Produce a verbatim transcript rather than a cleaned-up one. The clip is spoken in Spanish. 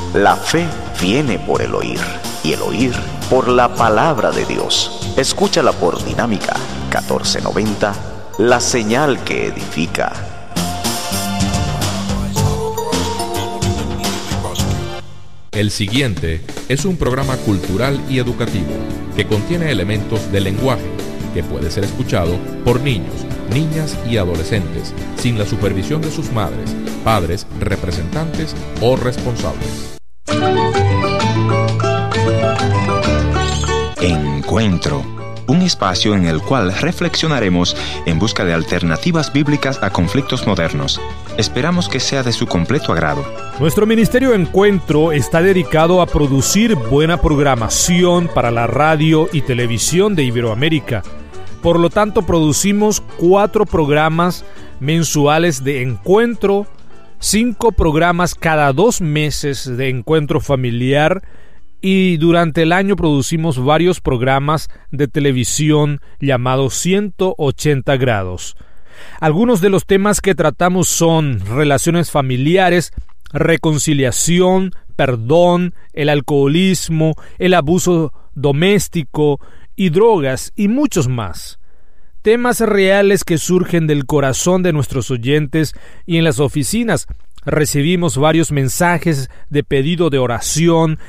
La fe viene por el oír, y el oír por la palabra de Dios. Escúchala por Dinámica catorce noventa, la señal que edifica. El siguiente es un programa cultural y educativo que contiene elementos del lenguaje que puede ser escuchado por niños, niñas y adolescentes sin la supervisión de sus madres, padres, representantes o responsables. Encuentro, un espacio en el cual reflexionaremos en busca de alternativas bíblicas a conflictos modernos. Esperamos que sea de su completo agrado. Nuestro Ministerio Encuentro está dedicado a producir buena programación para la radio y televisión de Iberoamérica. Por lo tanto, producimos cuatro programas mensuales de encuentro, cinco programas cada dos meses de encuentro familiar, y durante el año producimos varios programas de televisión llamados ciento ochenta grados. Algunos de los temas que tratamos son relaciones familiares, reconciliación, perdón, el alcoholismo, el abuso doméstico y drogas y muchos más. Temas reales que surgen del corazón de nuestros oyentes, y en las oficinas recibimos varios mensajes de pedido de oración